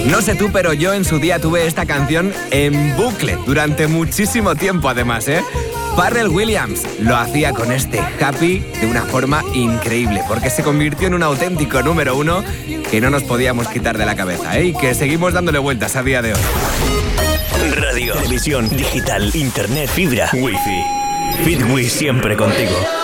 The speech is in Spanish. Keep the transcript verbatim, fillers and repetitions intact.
No sé tú, pero yo en su día tuve esta canción en bucle durante muchísimo tiempo además, ¿eh? Pharrell Williams lo hacía con este Happy de una forma increíble, porque se convirtió en un auténtico número uno que no nos podíamos quitar de la cabeza, ¿eh? Y que seguimos dándole vueltas a día de hoy. Radio, televisión, digital, internet, fibra, wifi. Fitwi siempre contigo.